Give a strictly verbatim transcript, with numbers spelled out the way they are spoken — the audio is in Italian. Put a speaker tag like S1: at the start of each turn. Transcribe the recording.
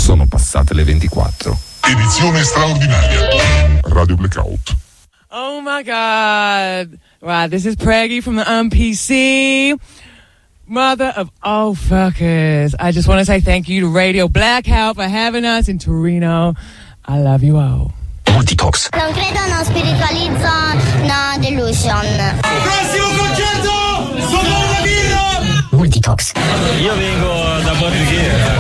S1: Sono passate le ventiquattro.
S2: Edizione straordinaria. Radio Blackout.
S3: Oh my God. Wow, this is Preggy from the M P C. Mother of all fuckers. I just want to say thank you to Radio Blackout for having us in Torino. I love you all.
S4: Multitox.
S5: Non credo, non spiritualizzo, no delusion.
S6: Prossimo concerto! Sono una birra!
S4: Multitox.
S7: Io vengo da Borghi.